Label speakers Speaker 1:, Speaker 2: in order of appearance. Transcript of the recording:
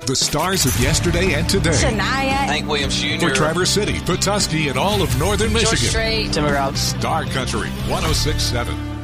Speaker 1: The stars of yesterday and today.
Speaker 2: Shania.
Speaker 3: Hank Williams Jr.
Speaker 1: For Traverse City, Petoskey, and all of northern
Speaker 2: George
Speaker 1: Michigan.
Speaker 2: Strait.
Speaker 4: Timber Routes.
Speaker 1: Star Country 106.7.